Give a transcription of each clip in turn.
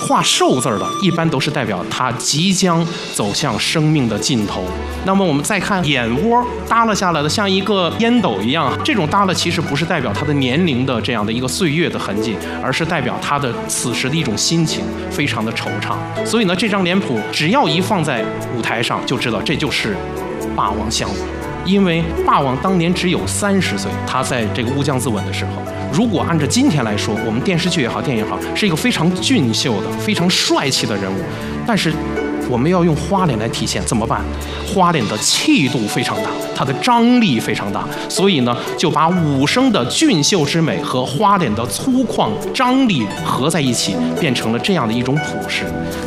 画寿字的，一般都是代表他即将走向生命的尽头。那么我们再看眼窝耷拉下来的，像一个烟斗一样，这种耷拉其实不是代表他的年龄的这样的一个岁月的痕迹，而是代表他的此时的一种心情，非常的惆怅。所以呢，这张脸谱只要一放在舞台上，就知道这就是霸王项羽。因为霸王当年只有30岁，他在这个乌江自刎的时候，如果按照今天来说，我们电视剧也好，电影也好，是一个非常俊秀的、非常帅气的人物，但是我们要用花脸来体现，怎么办？花脸的气度非常大，它的张力非常大，所以呢，就把武生的俊秀之美和花脸的粗犷张力合在一起，变成了这样的一种谱式。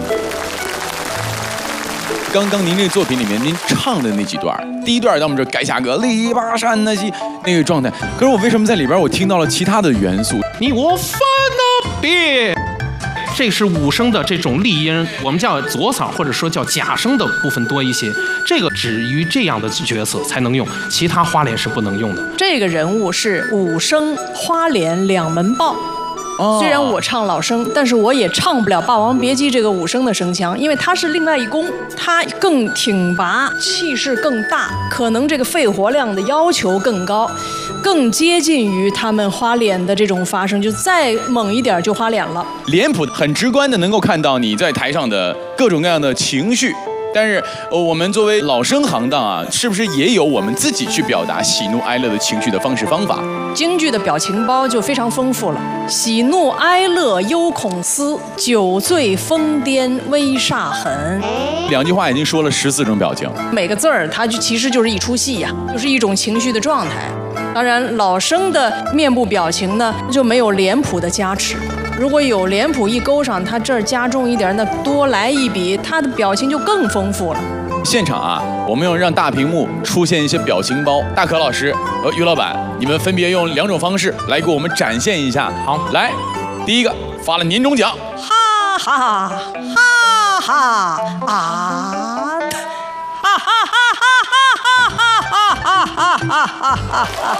刚刚您这作品里面您唱的那几段，第一段到我们这垓下歌篱笆山那些那个状态，可是我为什么在里边我听到了其他的元素？ 你我翻了别。这是武生的这种丽音，我们叫左嗓或者说叫假声的部分多一些，这个只于这样的角色才能用，其他花脸是不能用的。 这个人物是武生花脸两门豹。虽然我唱老生，但是我也唱不了《霸王别姬》这个武生的声腔，因为他是另外一宫，他更挺拔，气势更大，可能这个肺活量的要求更高，更接近于他们花脸的这种发声，就再猛一点就花脸了。 脸谱很直观的能够看到你在台上的各种各样的情绪。但是，我们作为老生行当啊，是不是也有我们自己去表达喜怒哀乐的情绪的方式方法？ 京剧的表情包就非常丰富了，喜怒哀乐忧恐思，酒醉疯癫威煞狠。 2句话已经说了14种表情， 每个字儿它就其实就是一出戏呀，就是一种情绪的状态。当然，老生的面部表情呢就没有脸谱的加持。如果有脸谱一勾上，他这儿加重一点，那多来一笔，他的表情就更丰富了。 现场啊，我们要让大屏幕出现一些表情包。大可老师和于老板，你们分别用2种方式来给我们展现一下。好，来，第一个发了年终奖， 哈哈哈哈啊！哈哈哈哈哈哈哈哈哈哈哈！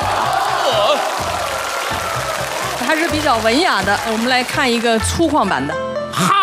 还是比较文雅的。我们来看一个粗犷版的， 哈